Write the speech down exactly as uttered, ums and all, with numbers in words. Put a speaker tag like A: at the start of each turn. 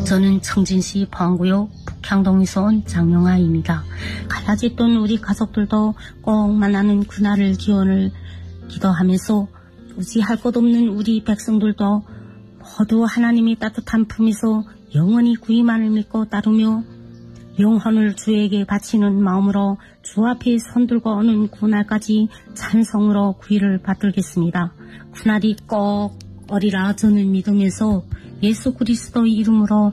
A: 저는 청진시 포항구역 북향동에서 온 장명아입니다. 갈라졌던 우리 가족들도 꼭 만나는 그날을 기원을 기도하면서 의지할 것 없는 우리 백성들도 모두 하나님의 따뜻한 품에서 영원히 구이만을 믿고 따르며 영혼을 주에게 바치는 마음으로 주 앞에 손들고 오는 그날까지 찬송으로 구의를 받들겠습니다. 그날이 꼭 오리라 저는 믿으면서 예수 그리스도의 이름으로